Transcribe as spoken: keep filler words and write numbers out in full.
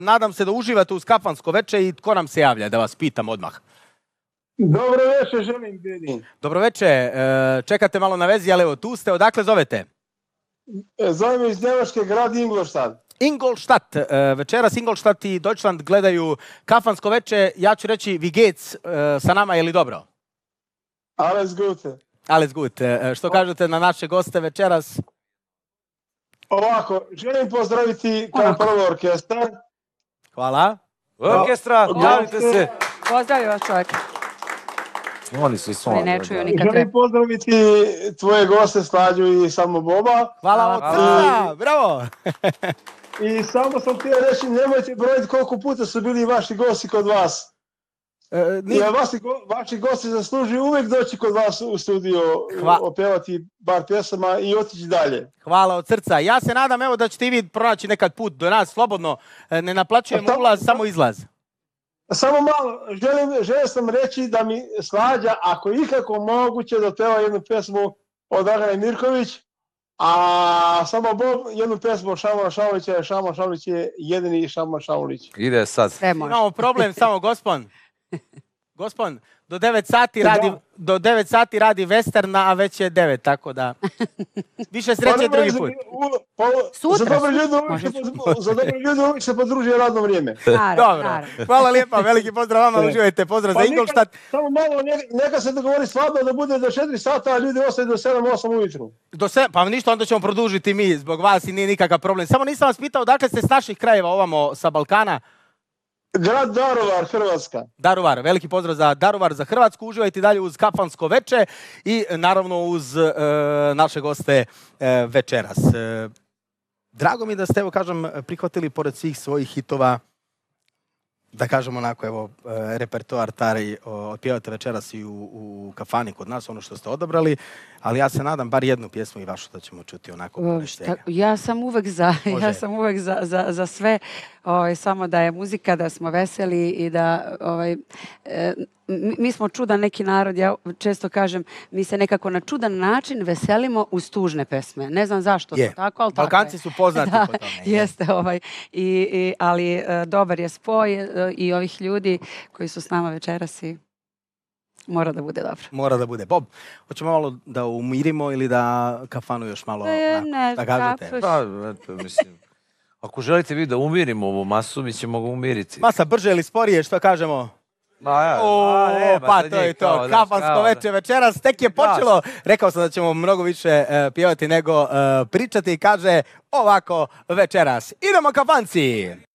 Nadam se da uživate uz kafansko veče i tko nam se javlja, da vas pitam odmah. Dobro veče, želim Bedi. Dobro veče, čekate malo na vezi, ali evo tu ste, odakle zovete? Zovem iz Njemačke, grad Ingolstadt. Ingolstadt, večeras Ingolstadt i Deutschland gledaju kafansko veče, ja ću reći wie geht's sa nama, je li dobro? Alles gute. Alles gut. Što kažete na naše goste večeras? Ovako, želim pozdraviti kao prvo orkestar. Hvala. Orkestra, javite se. Pozdravio vas čovjek. Oni su i svoj. Ne čuju nikad Želim treba. pozdraviti tvoje goste Slađu i Samo Boba. Hvala od srca, bravo. I samo sam htio reći, nemojte brojiti koliko puta su bili vaši gosti kod vas. E, ni... I vaši, go, vaši gosti zaslužuju uvijek doći kod vas u studio, Hva... opevati bar pjesama i otići dalje. Hvala od srca. Ja se nadam evo da ćete i vi pronaći nekad put do nas slobodno. Ne naplaćujemo tam, ulaz, tam, samo izlaz. Samo malo, želim, želim sam reći da mi Slađa, ako je ikako moguće, da peva jednu pjesmu od Dragane Mirković, a samo Bob jednu pjesmu od Šamona Šaulića, jer Šamon Šaulić je jedini Šamon Šaulić. Ide sad. Imamo problem samo, gospon. Gospon, do devet sati radi, do devet sati radi Westerna, a već je devet, tako da... Više sreće pa, drugi put. Sutra. Za dobre ljudi uvijek se podružuje radno vrijeme. Dobro, hvala lijepa, veliki pozdrav vama, uživajte, pozdrav pa za Ingolstadt. Samo malo, neka, neka se dogovori svadba da bude do četiri sata, a ljudi ostaju do sedam osam ujutru. Do se, pa ništa, onda ćemo produžiti mi zbog vas i nije nikakav problem. Samo nisam vas pitao, dakle ste s naših krajeva ovamo sa Balkana? Grad Daruvar, Hrvatska. Daruvar, veliki pozdrav za Daruvar, za Hrvatsku. Uživajte dalje uz kafansko veče i naravno uz e, naše goste e, večeras. E, drago mi da ste, evo kažem, prihvatili pored svih svojih hitova, da kažem onako, evo, e, repertoar Tari, otpjevate večeras i u, u kafani kod nas, ono što ste odabrali, ali ja se nadam bar jednu pjesmu i vašu da ćemo čuti onako poneštenja. Ja sam uvek za, ja sam uvek za, za, za sve, ovaj, samo da je muzika, da smo veseli i da, ovaj, e, mi, mi smo čudan neki narod, ja često kažem, mi se nekako na čudan način veselimo uz tužne pesme. Ne znam zašto je. To tako, ali Balkanci tako su poznati da, po tome. Jeste, ovaj, i, i, ali e, dobar je spoj e, i ovih ljudi koji su s nama večeras i mora da bude dobro. Mora da bude. Bob, hoćemo malo da umirimo ili da kafanu još malo e, ne, da kažete? Pa, eto, mislim, ako želite vi da umirimo ovu masu, mi ćemo ga umiriti. Masa brže ili sporije, što kažemo? Ma ja, o, a, ne, pa to je to, kao, kafansko veče večeras, tek je počelo. Rekao sam da ćemo mnogo više uh, pjevati nego uh, pričati i kaže ovako večeras. Idemo kafanci!